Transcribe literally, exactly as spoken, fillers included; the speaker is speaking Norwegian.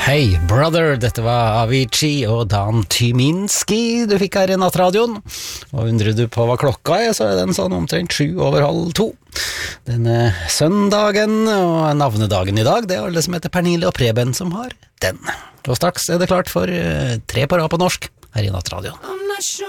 Hey brother, dette var Avicii og Dan Tyminski du fikk her i nattradioen. Og undrer du på hva klokka er, så er den sånn omtrent sju over halv to. Denne søndagen og navnedagen i dag, det er alle som heter Pernille og Preben som har den. Og straks er det klart for tre på rad på norsk her i nattradioen.